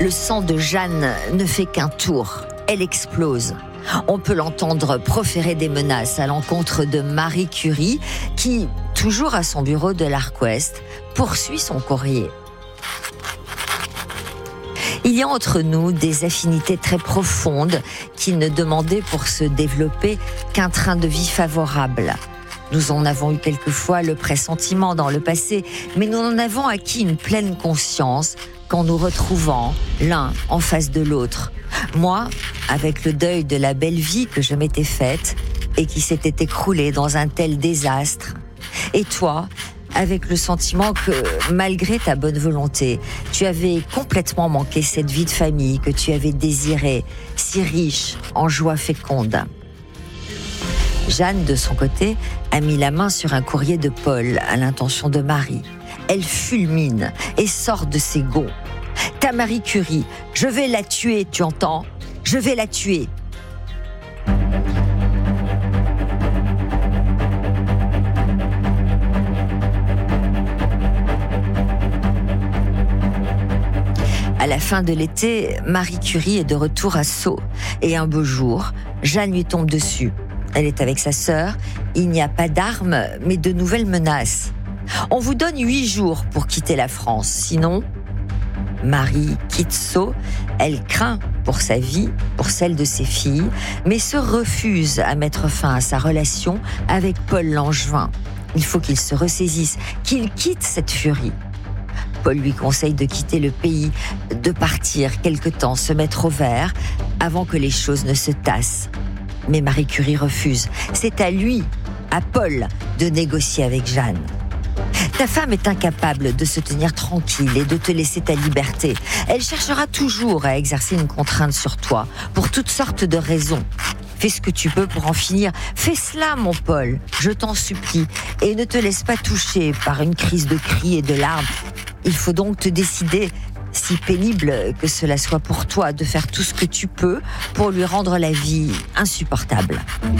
Le sang de Jeanne ne fait qu'un tour. Elle explose. On peut l'entendre proférer des menaces à l'encontre de Marie Curie, qui, toujours à son bureau de l'Arc Ouest, poursuit son courrier. Il y a entre nous des affinités très profondes qui ne demandaient pour se développer qu'un train de vie favorable. Nous en avons eu quelquefois le pressentiment dans le passé, mais nous en avons acquis une pleine conscience qu'en nous retrouvant l'un en face de l'autre. Moi, avec le deuil de la belle vie que je m'étais faite et qui s'était écroulée dans un tel désastre. Et toi, avec le sentiment que, malgré ta bonne volonté, tu avais complètement manqué cette vie de famille que tu avais désirée, si riche en joie féconde. Jeanne, de son côté, a mis la main sur un courrier de Paul à l'intention de Marie. Elle fulmine et sort de ses gonds. « Ta Marie Curie, je vais la tuer, tu entends ? Je vais la tuer !» À la fin de l'été, Marie Curie est de retour à Sceaux. Et un beau jour, Jeanne lui tombe dessus. Elle est avec sa sœur. Il n'y a pas d'armes, mais de nouvelles menaces. On vous donne 8 jours pour quitter la France. Sinon, Marie quitte Sceaux. Elle craint pour sa vie, pour celle de ses filles, mais se refuse à mettre fin à sa relation avec Paul Langevin. Il faut qu'il se ressaisisse, qu'il quitte cette furie. Paul lui conseille de quitter le pays, de partir quelque temps, se mettre au vert, avant que les choses ne se tassent. Mais Marie Curie refuse. C'est à lui, à Paul, de négocier avec Jeanne. Ta femme est incapable de se tenir tranquille et de te laisser ta liberté. Elle cherchera toujours à exercer une contrainte sur toi, pour toutes sortes de raisons. Fais ce que tu peux pour en finir. Fais cela, mon Paul, je t'en supplie, et ne te laisse pas toucher par une crise de cris et de larmes. Il faut donc te décider, si pénible que cela soit pour toi, de faire tout ce que tu peux pour lui rendre la vie insupportable.